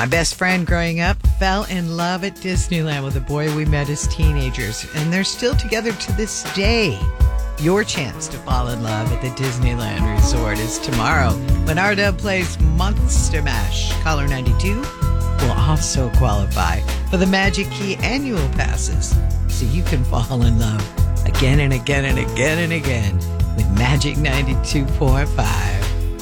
My best friend growing up fell in love at Disneyland with a boy we met as teenagers, and they're still together to this day. Your chance to fall in love at the Disneyland Resort is tomorrow when R-Dub plays Monster Mash. Caller 92 will also qualify for the Magic Key annual passes, so you can fall in love again and again and again and again with Magic 92.5.